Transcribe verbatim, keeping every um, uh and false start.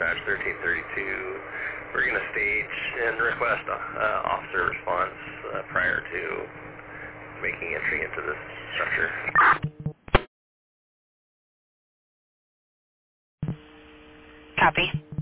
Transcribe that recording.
dispatch thirteen thirty-two. We're going to stage and request uh, officer response uh, prior to making entry into this structure. Copy.